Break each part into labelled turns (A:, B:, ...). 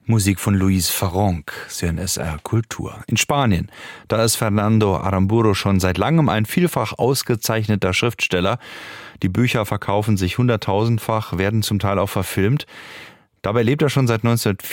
A: Musik von Luis Farronc, CNSR Kultur. In Spanien, da ist Fernando Aramburu schon seit langem ein vielfach ausgezeichneter Schriftsteller. Die Bücher verkaufen sich hunderttausendfach, werden zum Teil auch verfilmt. Dabei lebt er schon seit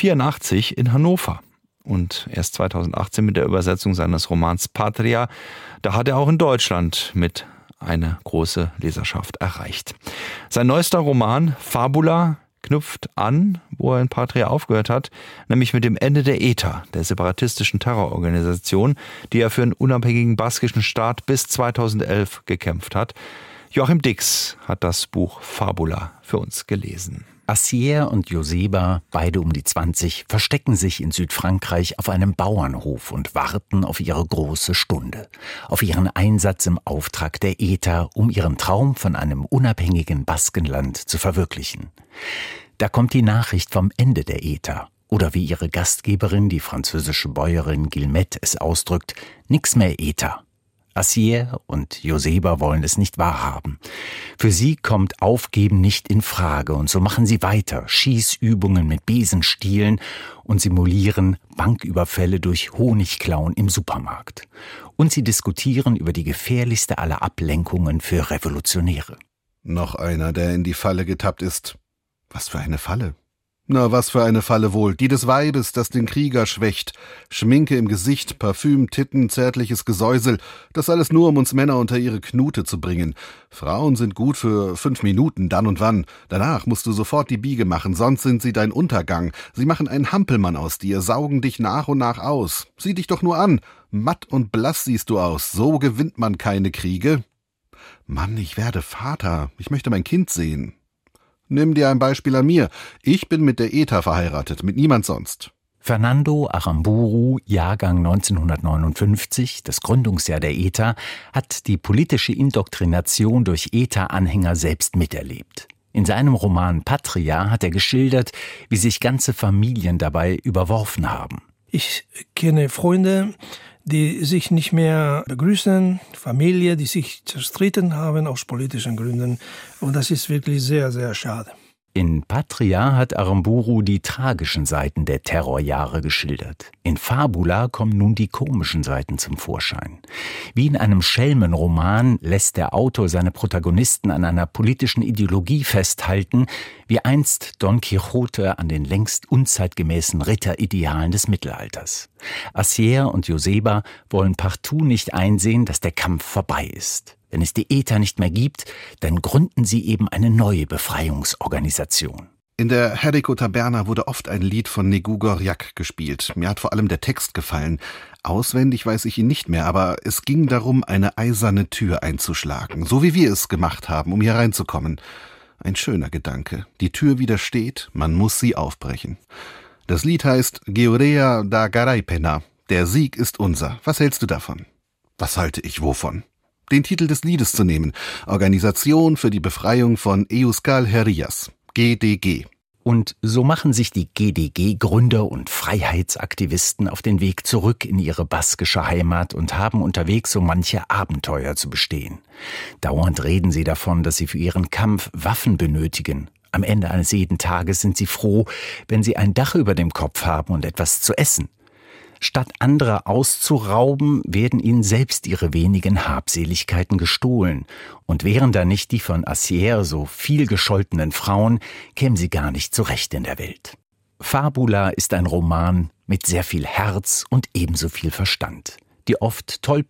A: 1984 in Hannover. Und erst 2018 mit der Übersetzung seines Romans Patria, da hat er auch in Deutschland mit eine große Leserschaft erreicht. Sein neuester Roman Fabula knüpft an, wo er in Patria aufgehört hat, nämlich mit dem Ende der ETA, der separatistischen Terrororganisation, die er für einen unabhängigen baskischen Staat bis 2011 gekämpft hat. Joachim Dix hat das Buch Fabula für uns gelesen.
B: Asier und Joseba, beide um die 20, verstecken sich in Südfrankreich auf einem Bauernhof und warten auf ihre große Stunde, auf ihren Einsatz im Auftrag der ETA, um ihren Traum von einem unabhängigen Baskenland zu verwirklichen. Da kommt die Nachricht vom Ende der ETA, oder wie ihre Gastgeberin, die französische Bäuerin Guillemette, es ausdrückt, nix mehr ETA. Asier und Joseba wollen es nicht wahrhaben. Für sie kommt Aufgeben nicht in Frage und so machen sie weiter, Schießübungen mit Besenstielen und simulieren Banküberfälle durch Honigklauen im Supermarkt. Und sie diskutieren über die gefährlichste aller Ablenkungen für Revolutionäre.
C: Noch einer, der in die Falle getappt ist. Was für eine Falle? Na, was für eine Falle wohl, die des Weibes, das den Krieger schwächt. Schminke im Gesicht, Parfüm, Titten, zärtliches Gesäusel, das alles nur, um uns Männer unter ihre Knute zu bringen. Frauen sind gut für 5 Minuten, dann und wann. Danach musst du sofort die Biege machen, sonst sind sie dein Untergang. Sie machen einen Hampelmann aus dir, saugen dich nach und nach aus. Sieh dich doch nur an, matt und blass siehst du aus, so gewinnt man keine Kriege. Mann, ich werde Vater, ich möchte mein Kind sehen. Nimm dir ein Beispiel an mir. Ich bin mit der ETA verheiratet, mit niemand sonst.
B: Fernando Aramburu, Jahrgang 1959, das Gründungsjahr der ETA, hat die politische Indoktrination durch ETA-Anhänger selbst miterlebt. In seinem Roman Patria hat er geschildert, wie sich ganze Familien dabei überworfen haben.
D: Ich kenne Freunde, die sich nicht mehr begrüßen, Familie, die sich zerstritten haben aus politischen Gründen. Und das ist wirklich sehr, sehr schade.
B: In Patria hat Aramburu die tragischen Seiten der Terrorjahre geschildert. In Fabula kommen nun die komischen Seiten zum Vorschein. Wie in einem Schelmenroman lässt der Autor seine Protagonisten an einer politischen Ideologie festhalten, wie einst Don Quixote an den längst unzeitgemäßen Ritteridealen des Mittelalters. Asier und Joseba wollen partout nicht einsehen, dass der Kampf vorbei ist. Wenn es die ETA nicht mehr gibt, dann gründen sie eben eine neue Befreiungsorganisation.
C: In der Herriko Taberna wurde oft ein Lied von Negu Gorjak gespielt. Mir hat vor allem der Text gefallen. Auswendig weiß ich ihn nicht mehr, aber es ging darum, eine eiserne Tür einzuschlagen, so wie wir es gemacht haben, um hier reinzukommen. Ein schöner Gedanke. Die Tür widersteht, man muss sie aufbrechen. Das Lied heißt Geurea da Garaipena. Der Sieg ist unser. Was hältst du davon? Was halte ich wovon? Den Titel des Liedes zu nehmen. Organisation für die Befreiung von Euskal Herrias. GDG.
B: Und so machen sich die GDG-Gründer und Freiheitsaktivisten auf den Weg zurück in ihre baskische Heimat und haben unterwegs so manche Abenteuer zu bestehen. Dauernd reden sie davon, dass sie für ihren Kampf Waffen benötigen. Am Ende eines jeden Tages sind sie froh, wenn sie ein Dach über dem Kopf haben und etwas zu essen. Statt andere auszurauben, werden ihnen selbst ihre wenigen Habseligkeiten gestohlen. Und wären da nicht die von Asier so viel gescholtenen Frauen, kämen sie gar nicht zurecht in der Welt. Fabula ist ein Roman mit sehr viel Herz und ebenso viel Verstand. Die oft